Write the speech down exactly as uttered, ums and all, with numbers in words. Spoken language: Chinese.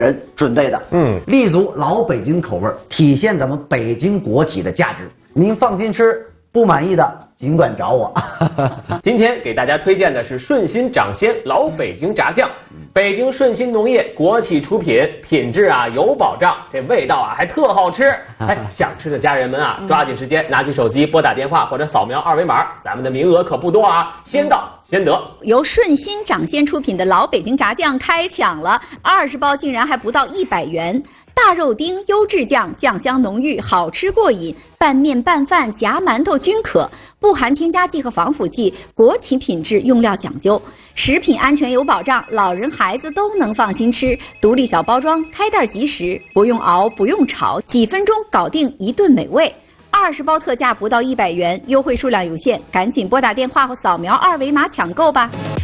人准备的，嗯，立足老北京口味，体现咱们北京国企的价值。您放心吃，不满意的尽管找我。 今天给大家推荐的是顺心掌鲜老北京炸酱，北京顺心农业国企出品，品质啊有保障，这味道啊还特好吃。哎，想吃的家人们啊，抓紧时间拿起手机拨打电话或者扫描二维码，咱们的名额可不多啊，先到先得。 由顺心掌鲜出品的老北京炸酱开抢了，二十包竟然还不到一百元。大肉丁优质酱，酱香浓郁，好吃过瘾，拌面拌饭夹馒头均可，不含添加剂和防腐剂，国企品质，用料讲究，食品安全有保障，老人孩子都能放心吃。独立小包装，开袋即食，不用熬不用炒，几分钟搞定一顿美味。二十包特价不到一百元，优惠数量有限，赶紧拨打电话或扫描二维码抢购吧。